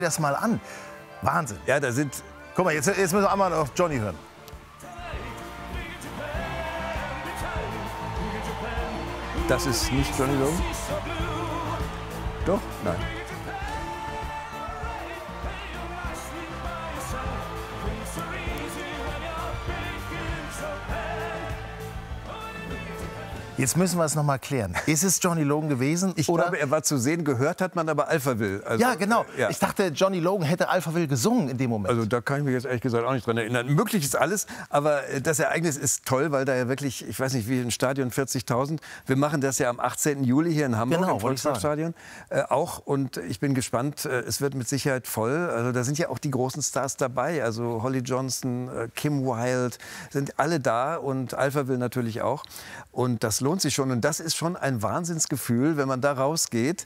das mal an. Wahnsinn. Ja, da sind... Guck mal, jetzt müssen wir einmal auf Johnny hören. Das ist nicht Johnny Logan? Doch? Nein. Jetzt müssen wir es noch mal klären. Ist es Johnny Logan gewesen? Ich oder? glaube, er war zu sehen. Gehört hat man aber Alphaville. Also, Ja, genau. Ja. Ich dachte, Johnny Logan hätte Alphaville gesungen in dem Moment. Also da kann ich mich jetzt ehrlich gesagt auch nicht dran erinnern. Möglich ist alles, aber das Ereignis ist toll, weil da ja wirklich, ich weiß nicht, wie ein Stadion, 40.000. Wir machen das ja am 18. Juli hier in Hamburg, Genau, im Volksparkstadion auch. Und ich bin gespannt, es wird mit Sicherheit voll. Also da sind ja auch die großen Stars dabei. Also Holly Johnson, Kim Wilde, sind alle da und Alphaville natürlich auch. Und das lohnt sich schon. Und das ist schon ein Wahnsinnsgefühl, wenn man da rausgeht.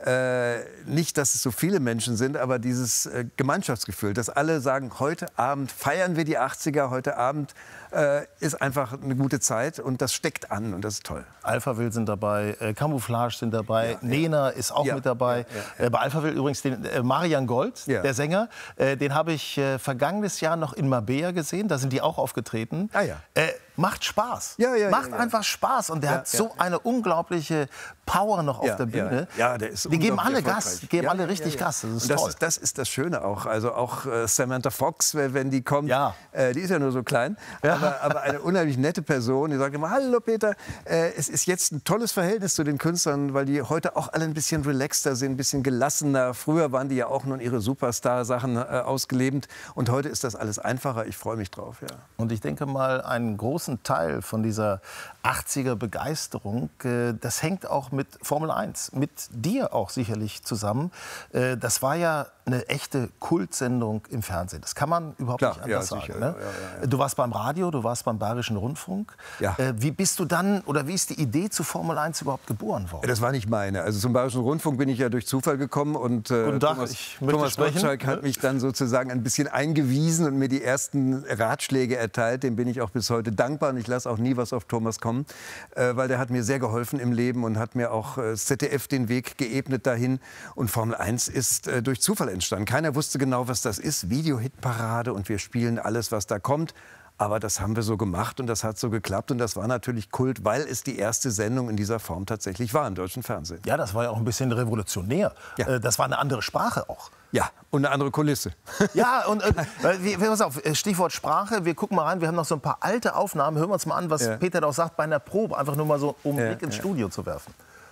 Nicht, dass es so viele Menschen sind, aber dieses Gemeinschaftsgefühl, dass alle sagen, heute Abend feiern wir die 80er, heute Abend ist einfach eine gute Zeit und das steckt an und das ist toll. Alphaville sind dabei, Camouflage sind dabei, ja, Nena ist auch mit dabei. Bei Alphaville übrigens den Marian Gold, der Sänger, den habe ich vergangenes Jahr noch in Marbella gesehen, da sind die auch aufgetreten. Ah, ja. Macht Spaß, macht einfach Spaß und der hat so eine unglaubliche Power noch auf der Bühne. Ja, der ist die geben alle Gas, die geben alle richtig Gas, das ist toll. Das ist das Schöne auch, also auch Samantha Fox, wenn die kommt, die ist ja nur so klein, aber eine unheimlich nette Person, die sagt immer, hallo Peter, es ist jetzt ein tolles Verhältnis zu den Künstlern, weil die heute auch alle ein bisschen relaxter sind, ein bisschen gelassener. Früher waren die ja auch nur in ihre Superstar-Sachen ausgelebt und heute ist das alles einfacher, ich freue mich drauf. Ja. Und ich denke mal, einen großen Teil von dieser 80er-Begeisterung, das hängt auch mit Formel 1, mit dir auch sicherlich zusammen. Das war ja eine echte Kultsendung im Fernsehen. Das kann man überhaupt nicht anders sagen. Sicher, ne? Du warst beim Radio, du warst beim Bayerischen Rundfunk. Wie bist du dann, oder wie ist die Idee zu Formel 1 überhaupt geboren worden? Das war nicht meine. Also zum Bayerischen Rundfunk bin ich ja durch Zufall gekommen und Thomas Gottschalk hat mich dann sozusagen ein bisschen eingewiesen und mir die ersten Ratschläge erteilt. Dem bin ich auch bis heute dankbar und ich lasse auch nie was auf Thomas kommen, weil der hat mir sehr geholfen im Leben und hat mir auch ZDF den Weg geebnet dahin. Und Formel 1 ist durch Zufall entstanden. Keiner wusste genau, was das ist. Video-Hit-Parade und wir spielen alles, was da kommt. Aber das haben wir so gemacht und das hat so geklappt. Und das war natürlich Kult, weil es die erste Sendung in dieser Form tatsächlich war im deutschen Fernsehen. Ja, das war ja auch ein bisschen revolutionär. Ja. Das war eine andere Sprache auch. Ja, und eine andere Kulisse. Ja, und pass auf, Stichwort Sprache. Wir gucken mal rein. Wir haben noch so ein paar alte Aufnahmen. Hören wir uns mal an, was Peter da auch sagt bei einer Probe. Einfach nur mal so, um einen Blick ins Studio zu werfen.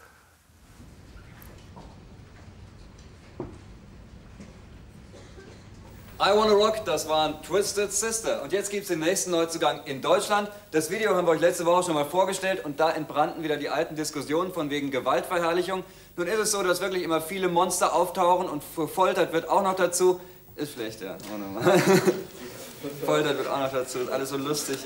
I Wanna Rock, das waren Twisted Sister. Und jetzt gibt es den nächsten Neuzugang in Deutschland. Das Video haben wir euch letzte Woche schon mal vorgestellt und da entbrannten wieder die alten Diskussionen von wegen Gewaltverherrlichung. Nun ist es so, dass wirklich immer viele Monster auftauchen und gefoltert wird auch noch dazu. Ist schlecht, ja. Ohne mal. Foltert wird auch noch dazu. Alles so lustig,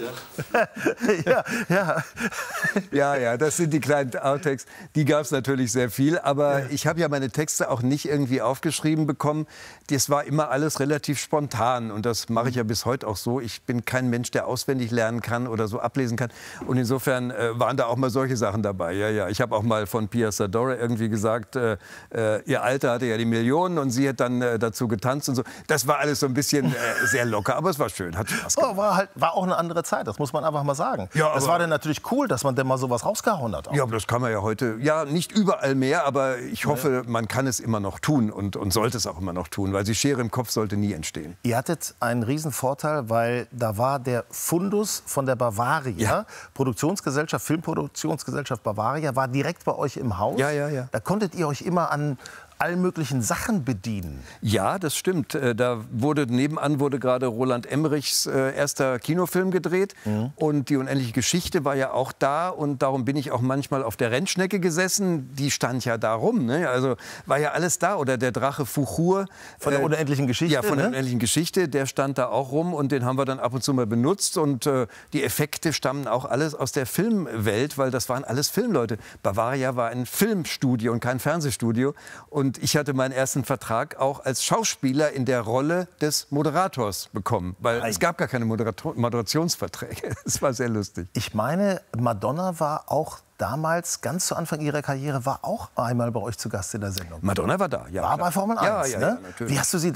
Ja, das sind die kleinen Outtakes. Die gab es natürlich sehr viel. Aber ich habe ja meine Texte auch nicht irgendwie aufgeschrieben bekommen. Das war immer alles relativ spontan. Und das mache ich ja bis heute auch so. Ich bin kein Mensch, der auswendig lernen kann oder so ablesen kann. Und insofern waren da auch mal solche Sachen dabei. Ja. Ich habe auch mal von Pia Zadora irgendwie gesagt, ihr Alter hatte ja die Millionen und sie hat dann dazu getanzt und so. Das war alles so ein bisschen sehr locker. Aber es war schön, hat Spaß gemacht. War auch eine andere Zeit, das muss man einfach mal sagen. Ja, das war dann natürlich cool, dass man denn mal sowas rausgehauen hat. Auch. Ja, aber das kann man ja heute, ja, nicht überall mehr, aber ich hoffe, man kann es immer noch tun und sollte es auch immer noch tun, weil die Schere im Kopf sollte nie entstehen. Ihr hattet einen riesen Vorteil, weil da war der Fundus von der Bavaria, Produktionsgesellschaft, Filmproduktionsgesellschaft Bavaria, war direkt bei euch im Haus. Ja. Da konntet ihr euch immer an allen möglichen Sachen bedienen. Ja, das stimmt. Nebenan wurde gerade Roland Emmerichs erster Kinofilm gedreht. Und die unendliche Geschichte war ja auch da. Und darum bin ich auch manchmal auf der Rennschnecke gesessen. Die stand ja da rum. Ne? Also war ja alles da. Oder der Drache Fuchur. Von der unendlichen Geschichte? Ja, von der unendlichen Geschichte. Der stand da auch rum. Und den haben wir dann ab und zu mal benutzt. Und die Effekte stammen auch alles aus der Filmwelt, weil das waren alles Filmleute. Bavaria war ein Filmstudio und kein Fernsehstudio. Und ich hatte meinen ersten Vertrag auch als Schauspieler in der Rolle des Moderators bekommen. Weil es gab gar keine Moderationsverträge. Das war sehr lustig. Ich meine, Madonna war auch damals, ganz zu Anfang ihrer Karriere, war auch einmal bei euch zu Gast in der Sendung. Madonna war da, ja. War bei Formel 1, ja, ne? natürlich. Wie hast du sie